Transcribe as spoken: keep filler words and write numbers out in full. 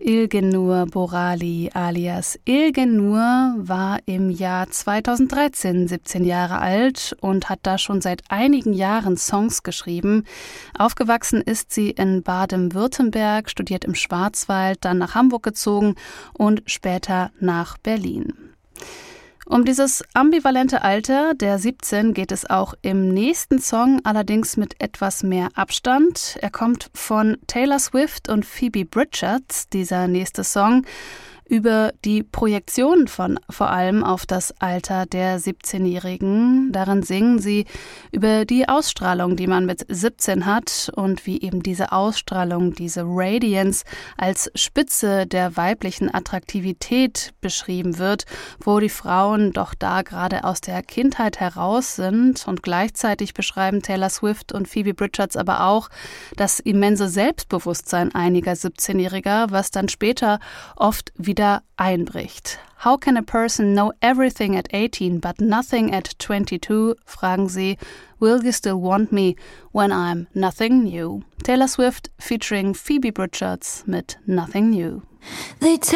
Ilgenur Borali alias Ilgenur war im Jahr zweitausenddreizehn siebzehn Jahre alt und hat da schon seit einigen Jahren Songs geschrieben. Aufgewachsen ist sie in Baden-Württemberg, studiert im Schwarzwald, dann nach Hamburg gezogen und später nach Berlin. Um dieses ambivalente Alter der siebzehn geht es auch im nächsten Song, allerdings mit etwas mehr Abstand. Er kommt von Taylor Swift und Phoebe Bridgers, dieser nächste Song, über die Projektion von vor allem auf das Alter der siebzehnjährigen. Darin singen sie über die Ausstrahlung, die man mit siebzehn hat und wie eben diese Ausstrahlung, diese Radiance als Spitze der weiblichen Attraktivität beschrieben wird, wo die Frauen doch da gerade aus der Kindheit heraus sind. Und gleichzeitig beschreiben Taylor Swift und Phoebe Bridgers aber auch das immense Selbstbewusstsein einiger siebzehnjähriger, was dann später oft wieder einbricht. How can a person know everything at eighteen but nothing at twenty-two? Fragen sie. Will you still want me when I'm nothing new? Taylor Swift featuring Phoebe Bridgers mit Nothing New. They